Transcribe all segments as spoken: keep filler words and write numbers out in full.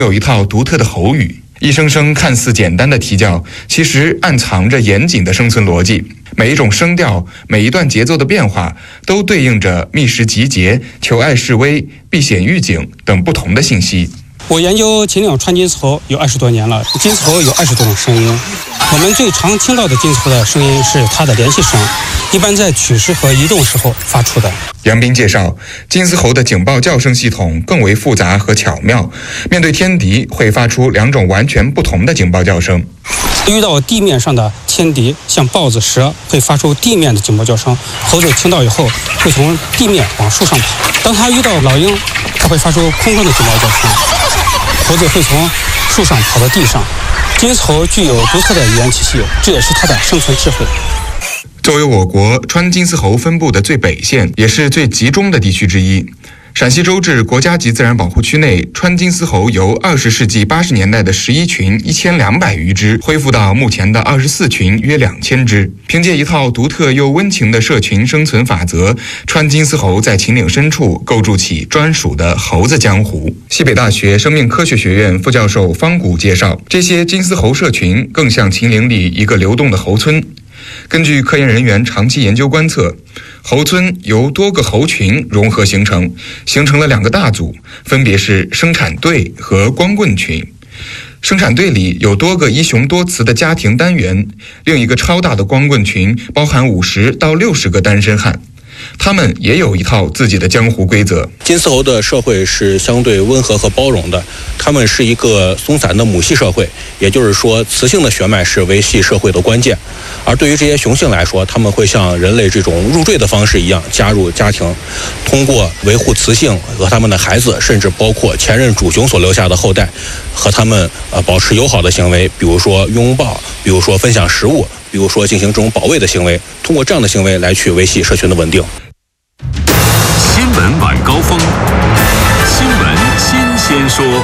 有一套独特的喉语，一声声看似简单的啼叫，其实暗藏着严谨的生存逻辑。每一种声调，每一段节奏的变化，都对应着觅食集结、求爱示威、避险预警等不同的信息。 我研究秦岭川金丝猴有二十多年了，金丝猴有二十多种声音。我们最常听到的金丝猴的声音是它的联系声，一般在取食和移动时候发出的。 杨斌介绍，金丝猴的警报叫声系统更为复杂和巧妙，面对天敌会发出两种完全不同的警报叫声。 遇到地面上的天敌，像豹子、蛇，会发出地面的警报叫声，猴子听到以后会从地面往树上跑。当它遇到老鹰，它会发出空中的警报叫声，猴子会从树上跑到地上。金丝猴具有独特的语言体系，这也是它的生存智慧。 作为我国川金丝猴分布的最北县，也是最集中的地区之一，陕西周至国家级自然保护区内，川金丝猴由二十世纪八十年代的十一群一千两百余只，恢复到目前的二十四群约两千只。凭借一套独特又温情的社群生存法则，川金丝猴在秦岭深处构筑起专属的猴子江湖。西北大学生命科学学院副教授方谷介绍，这些金丝猴社群更像秦岭里一个流动的猴村。根据科研人员长期研究观测，猴村由多个猴群融合形成，形成了两个大组，分别是生产队和光棍群。生产队里有多个一雄多雌的家庭单元，另一个超大的光棍群包含五十到六十个单身汉。他们也有一套自己的江湖规则。 金丝猴的社会是相对温和和包容的，他们是一个松散的母系社会，也就是说雌性的血脉是维系社会的关键。而对于这些雄性来说，他们会像人类这种入赘的方式一样加入家庭，通过维护雌性和他们的孩子，甚至包括前任主雄所留下的后代，和他们呃保持友好的行为，比如说拥抱，比如说分享食物，比如说进行这种保卫的行为，通过这样的行为来去维系社群的稳定。 新闻晚高峰，新闻新鲜说。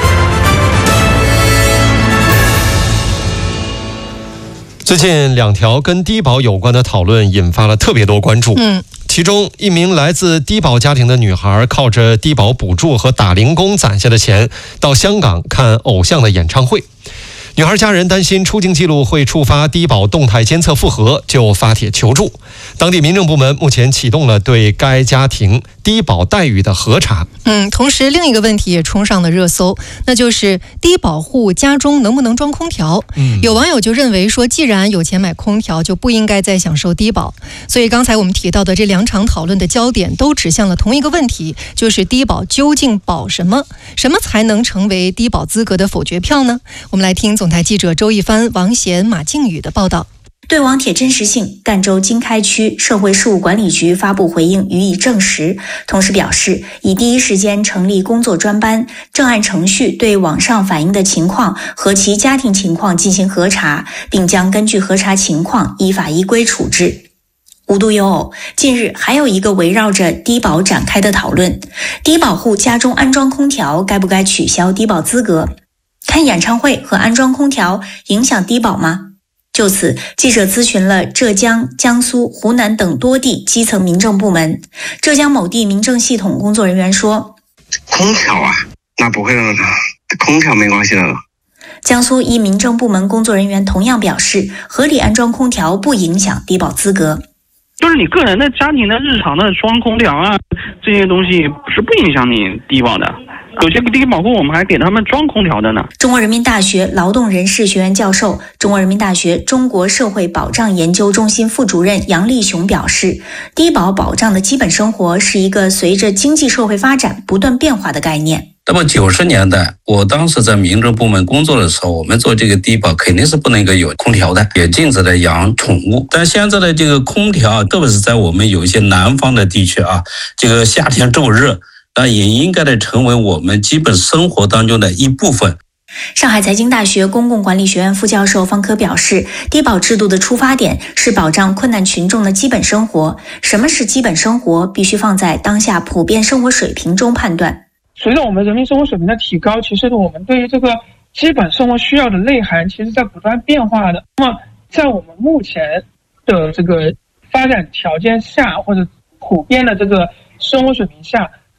最近两条跟低保有关的讨论引发了特别多关注。嗯，其中一名来自低保家庭的女孩靠着低保补助和打零工攒下的钱，到香港看偶像的演唱会。女孩家人担心出境记录会触发低保动态监测复核，就发帖求助。当地民政部门目前启动了对该家庭低保待遇的核查。 嗯，同时另一个问题也冲上了热搜，那就是低保户家中能不能装空调？嗯，有网友就认为说，既然有钱买空调，就不应该再享受低保。所以刚才我们提到的这两场讨论的焦点都指向了同一个问题，就是低保究竟保什么？什么才能成为低保资格的否决票呢？我们来听总台记者周一帆、王贤、马靖宇的报道。 对网帖真实性，赣州经开区社会事务管理局发布回应予以证实，同时表示已第一时间成立工作专班，正按程序对网上反映的情况和其家庭情况进行核查，并将根据核查情况依法依规处置。无独有偶，近日还有一个围绕着低保展开的讨论：低保户家中安装空调该不该取消低保资格？看演唱会和安装空调影响低保吗？就此，记者咨询了浙江、江苏、湖南等多地基层民政部门。浙江某地民政系统工作人员说：“ 空调啊，那不会让它，空调没关系的。” 江苏一民政部门工作人员同样表示，合理安装空调不影响低保资格。 就是你个人的家庭的日常的装空调啊，这些东西是不影响你低保的。有些低保户我们还给他们装空调的呢。 中国人民大学劳动人事学院教授、中国人民大学中国社会保障研究中心副主任杨立雄表示，低保保障的基本生活是一个随着经济社会发展不断变化的概念。 那么九十年代，我当时在民政部门工作的时候，我们做这个低保肯定是不能够有空调的，也禁止的养宠物。但现在的这个空调，特别是在我们有一些南方的地区啊，这个夏天这么热，那也应该的成为我们基本生活当中的一部分。 上海财经大学公共管理学院副教授方科表示，低保制度的出发点是保障困难群众的基本生活。什么是基本生活，必须放在当下普遍生活水平中判断。 随着我们人民生活水平的提高，其实我们对于这个基本生活需要的内涵，其实在不断变化的。那么在我们目前的这个发展条件下，或者普遍的这个生活水平下，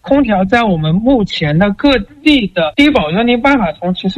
空调在我们目前的各地的低保认定办法中，其实